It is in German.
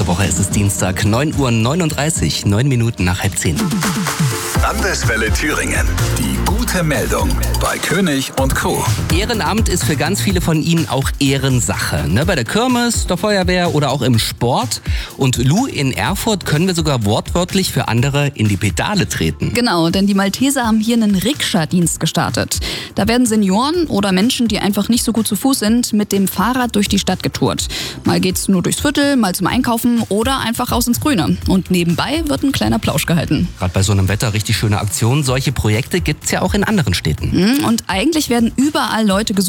Woche. Es ist Dienstag, 9:39 Uhr, 9 Minuten nach 9:30. Landeswelle Thüringen. Die gute Meldung bei König und Co. Ehrenamt ist für ganz viele von Ihnen auch Ehrensache. Ne? Bei der Kirmes, der Feuerwehr oder auch im Sport. Und Lou, in Erfurt können wir sogar wortwörtlich für andere in die Pedale treten. Genau, denn die Malteser haben hier einen Rikscha-Dienst gestartet. Da werden Senioren oder Menschen, die einfach nicht so gut zu Fuß sind, mit dem Fahrrad durch die Stadt getourt. Mal geht's nur durchs Viertel, mal zum Einkaufen oder einfach raus ins Grüne. Und nebenbei wird ein kleiner Plausch gehalten. Gerade bei so einem Wetter richtig schöne Aktionen. Solche Projekte gibt's ja auch in anderen Städten. Und eigentlich werden überall Leute gesucht,